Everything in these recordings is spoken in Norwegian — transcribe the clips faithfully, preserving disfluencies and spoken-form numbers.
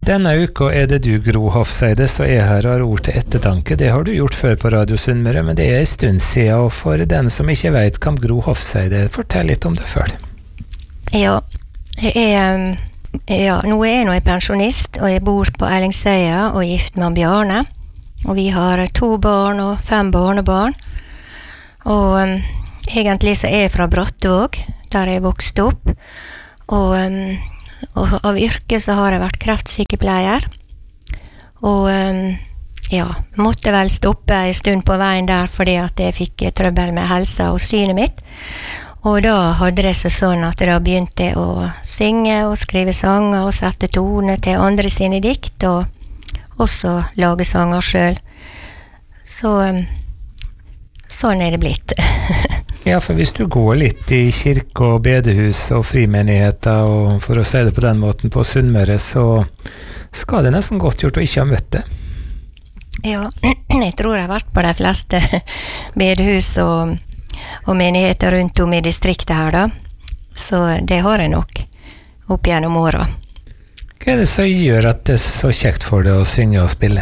Denne uka er det du, Gro Hofseide, så er her og har ord til ettertanke. Det har du gjort før på Radio Sunnmøre, men det er en stund siden, og for den som ikke vet hvem Gro Hofseide er, fortell litt om det før. Ja, jeg er, ja, nå er jeg nå en pensjonist, og jeg bor på Ellingsøya og er gift med Bjarne. Og vi har to barn og fem barnebarn. Og um, egentlig så er jeg fra Brattvåg, der jeg vokste opp. Og... Um, Og av yrke så har jeg vært kreftsykepleier. Og um, ja, måtte vel stoppe en stund på veien der fordi at jeg fikk trøbbel med helsa og synet mitt. Og da hadde det seg sånn at da begynte jeg å synge og skrive sanger og sette tone til andre sine dikt, og også lage sanger selv. Så um, sånn er det blitt. Ja, for hvis du går litt i kirke og bedehus og frimenigheter, og for å si det på den måten på Sunnmøre, så skal det nesten godt gjort å ikke ha møtt det. Ja, jeg tror jeg har vært på de fleste bedehus og, og menigheter rundt om i distriktet her da. Så det har jeg nok opp gjennom året. Hva er det som gjør at det er så kjekt for deg å synge og spille?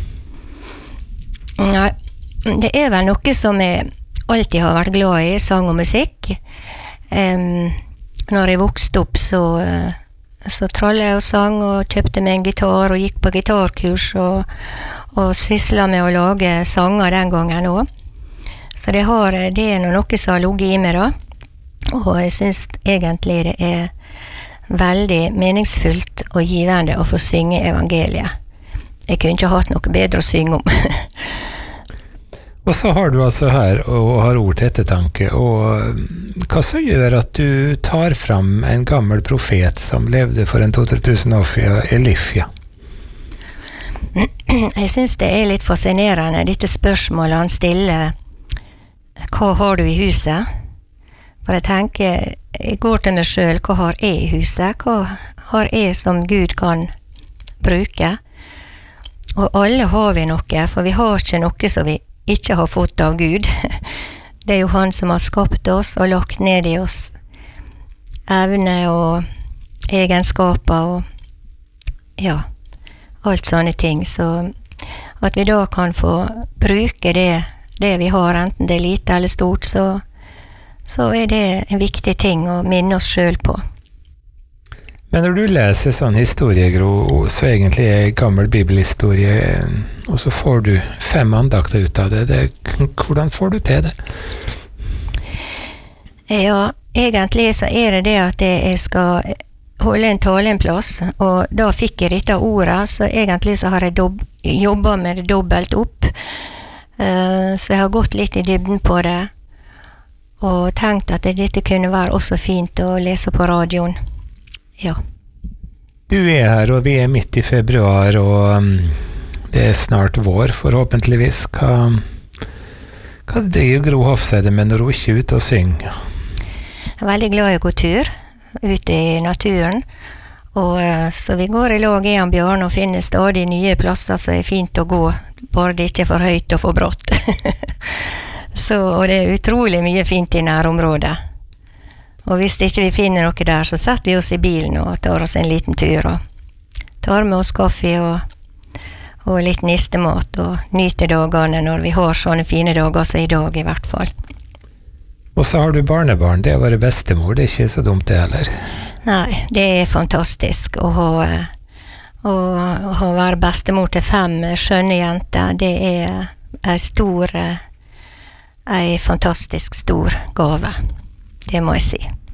Nei, det er vel noe som jeg alltid har vært glad i, sang og musikk. Um, når jeg vokste opp, så, så trallet jeg og sang og kjøpte meg en gitar og gikk på gitarkurs og, og syslet med å lage sanger den gangen også. Så det, har, det er noe som har ligget i meg da. Og jeg synes egentlig det er veldig meningsfullt og givende å få synge evangeliet. Jeg kunne ikke hatt noe bedre å synge om. Og så har du altså her og har ord til ettertanke, og hva så gjør at du tar fram en gammel profet som levde for en to-tre tusen år siden, Elifja? Jeg synes det er litt fascinerende, dette spørsmålet han stiller, hva har du i huset? For jeg tenker, jeg går til meg selv, hva har jeg i huset? Hva har jeg som Gud kan bruke? Og alle har vi noe, for vi har ikke noe som vi ikke har fått av Gud. Det er jo han som har skapt oss og lagt ned i oss evne og egenskaper og ja, alt sånne ting. Så at vi da kan få bruke det, det vi har, enten det er lite eller stort, så, så er det en viktig ting å minne oss selv på. Men når du leser sånn historie, Gro, så egentlig er gammel bibelhistorie, og så får du fem andakter ut av det. det. Hvordan får du til det? Ja, egentlig så er det det at jeg skal holde en tale en plass, og da fikk jeg dette ordet, så egentlig så har jeg dob- jobbet med det dobbelt opp. Uh, så jeg har gått litt i dybden på det, og tenkt at dette kunne være også fint å lese på radioen. Ja. Du er her, og vi er midt i februar, og um, det er snart vår, forhåpentligvis. Hva, hva er det Gro Hofseide med når hun ikke er ute og synger? Jeg er veldig glad i å gå tur, ute i naturen, og uh, så vi går i lag i en Bjarne og finner stadig nye plasser som er fint å gå, bare det ikke er for høyt og for brått. Så, og det er utrolig mye fint i nærområdet. Og hvis ikke vi finner noe der, så setter vi oss i bilen og tar oss en liten tur og tar med oss kaffe og, og litt nistemat og nyter dagene når vi har sånne fine dager som i dag i hvert fall. Og så har du barnebarn, det å være bestemor, det er ikke så dumt det heller. Nei, det er fantastisk å ha, å, å ha være bestemor til fem skjønne jenter. Det er en stor, en fantastisk stor gave. Det må jeg si.